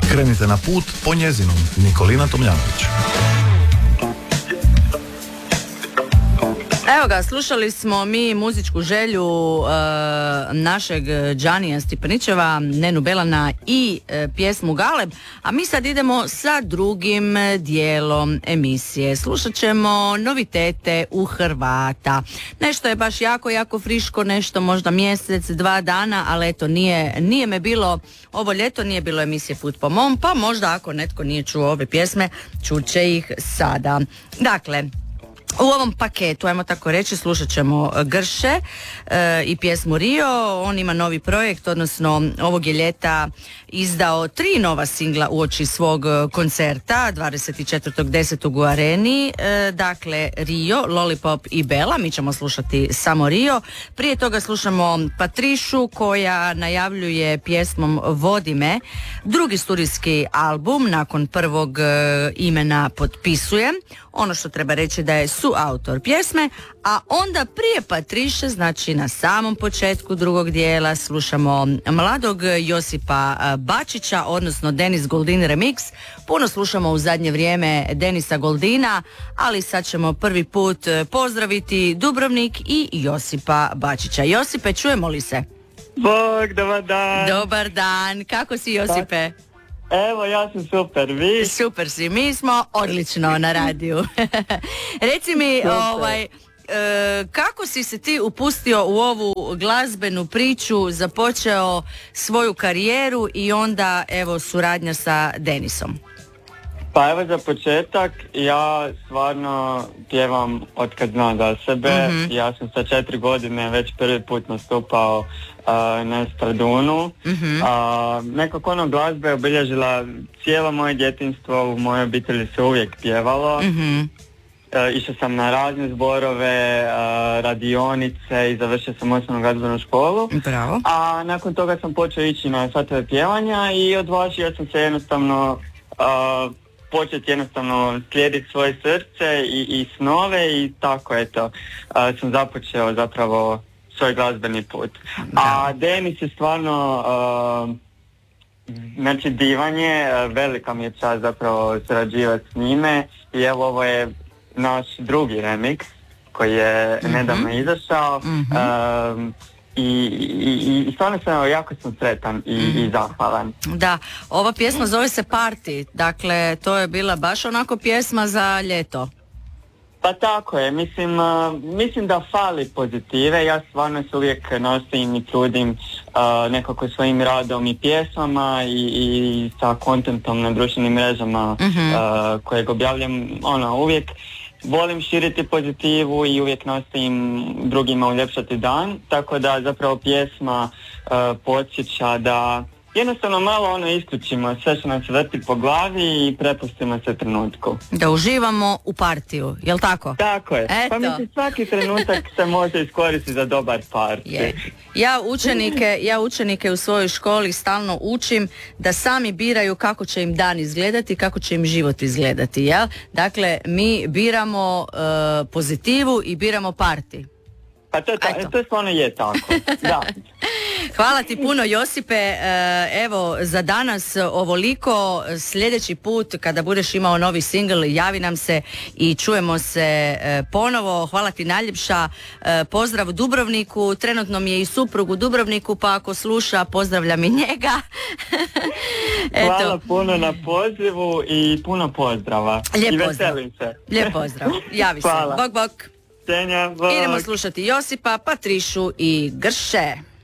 Krenite na put po njezinom. Nikolina Tomljanović. Evo ga, slušali smo mi muzičku želju našeg Džanija Stipanićeva, Nenu Belana i pjesmu Galeb, a mi sad idemo sa drugim dijelom emisije. Slušat ćemo novitete u Hrvata. Nešto je baš jako friško, nešto možda mjesec, 2 dana, ali eto nije me bilo, ovo ljeto nije bilo emisije Put po mom, pa možda ako netko nije čuo ove pjesme, čuće ih sada. Dakle, u ovom paketu, ajmo tako reći, slušat ćemo Grše i pjesmu Rio. On ima novi projekt, odnosno ovog je ljeta izdao 3 nova singla uoči svog koncerta 24.10. u Areni. Dakle, Rio, Lollipop i Bela. Mi ćemo slušati samo Rio. Prije toga slušamo Patrišu koja najavljuje pjesmom Vodi me drugi studijski album nakon prvog imena Potpisujem. Ono što treba reći da je suautor pjesme, a onda prije Patriše, znači na samom početku drugog dijela, slušamo mladog Josipa Bačića, odnosno Denis Goldin remix. Puno slušamo u zadnje vrijeme Denisa Goldina, ali sad ćemo prvi put pozdraviti Dubrovnik i Josipa Bačića. Josipe, čujemo li se? Bog, dobar dan. Dobar dan, kako si Josipe? Evo, ja sam super, vi? Super si, mi smo odlično na radiju. Reci mi, kako si se ti upustio u ovu glazbenu priču, započeo svoju karijeru i onda evo suradnja sa Denisom? Pa evo za početak, ja stvarno pjevam od kad znam za sebe. Mm-hmm. Ja sam sa 4 godine već prvi put nastupao na estradunu. Mm-hmm. Nekako glazba je obilježila cijelo moje djetinjstvo, u mojoj obitelji se uvijek pjevalo. Mm-hmm. Išao sam na razne zborove, radionice i završio sam osnovnu glazbenu školu. Bravo. A nakon toga sam počeo ići na satove pjevanja i odvažio sam se jednostavno početi jednostavno slijediti svoje srce i snove i tako eto sam započeo zapravo svoj glazbeni put. Da. A Denis je stvarno znači divanje, velika mi je čast zapravo surađivati s njime i evo ovo je naš drugi remix koji je nedavno izašao. Mm-hmm. I stvarno sam jako sretan i zahvalan. Da, ova pjesma zove se Party, dakle to je bila baš onako pjesma za ljeto. Pa tako je, mislim da fali pozitive, ja stvarno se uvijek nosim i trudim nekako svojim radom i pjesmama i sa kontentom na društvenim mrežama kojeg objavljam, uvijek volim širiti pozitivu i uvijek nastojim drugima uljepšati dan, tako da zapravo pjesma podsjeća da jednostavno malo isključimo sve što nam se vrti po glavi i prepustimo se trenutku. Da uživamo u partiju, jel tako? Tako je. Eto. Pa mislim svaki trenutak se može iskoristiti za dobar partij. Ja učenike u svojoj školi stalno učim da sami biraju kako će im dan izgledati, kako će im život izgledati, jel? Dakle, mi biramo pozitivu i biramo partij. Pa to stvarno je tako. Da. Hvala ti puno Josipe, evo za danas ovoliko, sljedeći put kada budeš imao novi singl javi nam se i čujemo se ponovo. Hvala ti najljepša, pozdrav Dubrovniku, trenutno mi je i suprug u Dubrovniku pa ako sluša pozdravljam i njega. Hvala puno na pozivu i puno pozdrava. Lijep i pozdrav. Veselim se. Lijep pozdrav, javi se, bok bok. Idemo slušati Josipa, Patrišu i Grše.